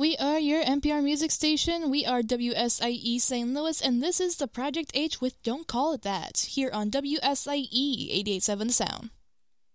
We are your NPR music station. We are WSIE St. Louis, and this is the Project H with Don't Call It That, here on WSIE 88.7 The Sound.